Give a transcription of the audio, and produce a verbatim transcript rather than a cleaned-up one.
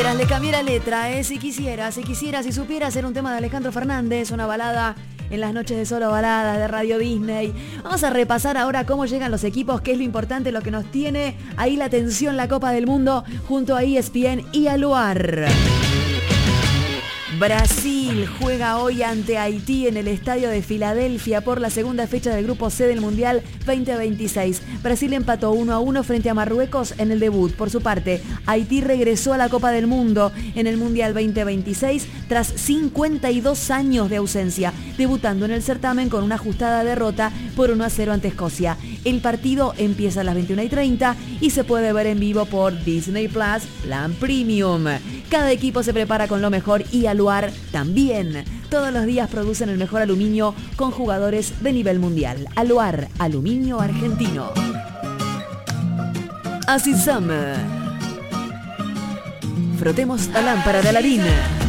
quisieras, le cambié la letra, ¿eh? Si quisieras, si quisieras, si supieras, era un tema de Alejandro Fernández, una balada en las noches de Solo Baladas de Radio Disney. Vamos a repasar ahora cómo llegan los equipos, qué es lo importante, lo que nos tiene ahí la atención, la Copa del Mundo, junto a E S P N y a Luar. Brasil juega hoy ante Haití en el estadio de Filadelfia por la segunda fecha del Grupo C del Mundial veinte veintiséis. Brasil empató uno a uno frente a Marruecos en el debut. Por su parte, Haití regresó a la Copa del Mundo en el Mundial veinte veintiséis tras cincuenta y dos años de ausencia, debutando en el certamen con una ajustada derrota por uno a cero ante Escocia. El partido empieza a las veintiuna y treinta y se puede ver en vivo por Disney Plus, Plan Premium. Cada equipo se prepara con lo mejor y Aluar también. Todos los días producen el mejor aluminio con jugadores de nivel mundial. Aluar, aluminio argentino. Así somos. Frotemos la lámpara de Aladín.